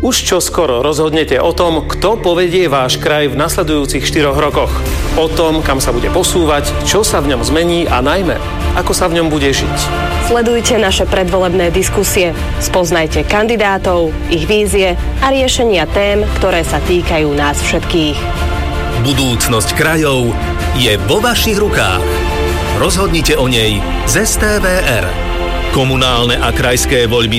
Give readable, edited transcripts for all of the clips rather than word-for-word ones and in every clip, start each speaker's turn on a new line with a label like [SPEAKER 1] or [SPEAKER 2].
[SPEAKER 1] Už čoskoro rozhodnete o tom, kto povedie váš kraj v nasledujúcich 4 rokoch. O tom, kam sa bude posúvať, čo sa v ňom zmení a najmä, ako sa v ňom bude žiť.
[SPEAKER 2] Sledujte naše predvolebné diskusie, spoznajte kandidátov, ich vízie a riešenia tém, ktoré sa týkajú nás všetkých.
[SPEAKER 3] Budúcnosť krajov je vo vašich rukách. Rozhodnite o nej z STVR. Komunálne a krajské voľby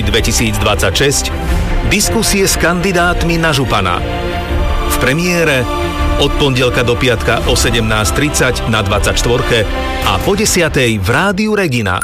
[SPEAKER 3] 2026. Diskusie s kandidátmi na župana. V premiére od pondelka do piatka o 17:30 na 24 a po 10:00 v Rádiu Regina.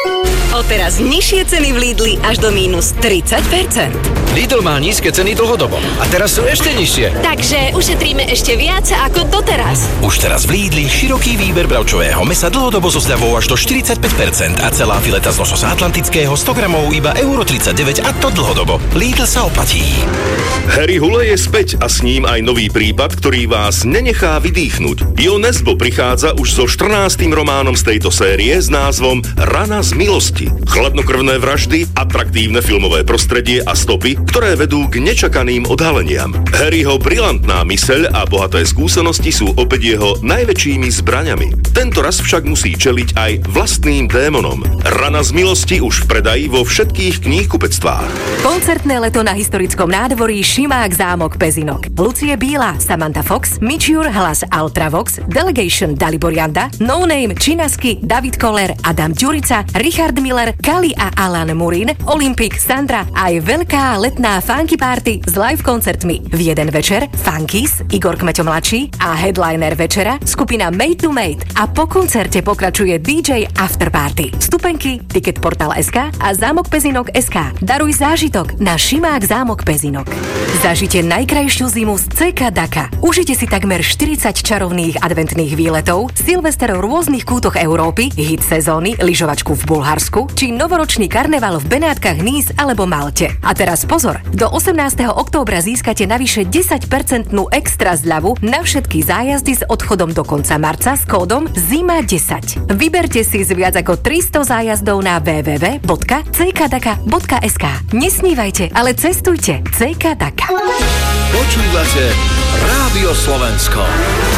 [SPEAKER 4] Odteraz nižšie ceny v Lidli až do mínus 30%.
[SPEAKER 5] Lidl má nízke ceny dlhodobo a teraz sú ešte nižšie.
[SPEAKER 4] Takže ušetríme ešte viac ako doteraz.
[SPEAKER 6] Už teraz v Lidli široký výber bravčového mäsa dlhodobo so zľavou až do 45% a celá fileta z lososa atlantického 100 gramov iba €39 a to dlhodobo. Lidl sa oplatí.
[SPEAKER 7] Harry Hule je späť a s ním aj nový prípad, ktorý vás nenechá vydýchnuť. Jo Nesbo prichádza už so 14. románom z tejto série s názvom Rana z milosti. Chladnokrvné vraždy, atraktívne filmové prostredie a stopy, ktoré vedú k nečakaným odhaleniam. Harryho brilantná myseľ a bohaté skúsenosti sú opäť jeho najväčšími zbraňami. Tento raz však musí čeliť aj vlastným démonom. Rana z milosti už v predaji vo všetkých kníhkupectvách.
[SPEAKER 8] Koncertné leto na historickom nádvorí Šimák zámok Pezinok. Lucie Bíla, Samantha Fox, Mičiur hlas Ultravox, Delegation Dalibor Janda, No Name Činasky, David Koller, Adam Ďurica, Richard Miller, Kali a Alan Murin, Olympik, Sandra a aj veľká letná funky party s live koncertmi. V jeden večer Funkies, Igor Kmeťo mladší a headliner večera skupina Made to Made a po koncerte pokračuje DJ Afterparty. Vstupenky Ticketportal.sk a Zámok Pezinok SK. Daruj zážitok na Šimák zámok Pezinok. Zažite najkrajšiu zimu z CK Daka. Užite si takmer 40 čarovných adventných výletov, Silvester v rôznych kútoch Európy, hit sezóny, lyžovačku v Bulharsku či novoročný karneval v Benátkach, Nice alebo Malte. A teraz pozor, do 18. októbra získate navyše 10% extra zľavu na všetky zájazdy s odchodom do konca marca s kódom ZIMA10. Vyberte si z viac ako 300 zájazdov na www.ckdaka.sk. Nesnívajte, ale cestujte. CK Daka.
[SPEAKER 5] Počúvate Rádio Slovensko.